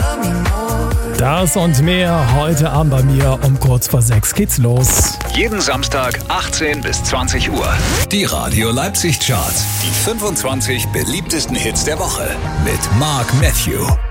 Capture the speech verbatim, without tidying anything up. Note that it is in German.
Das und mehr heute Abend bei mir um kurz vor sechs geht's los. Jeden Samstag achtzehn bis zwanzig Uhr. Die Radio Leipzig Charts. Die fünfundzwanzig beliebtesten Hits der Woche mit Mark Matthew.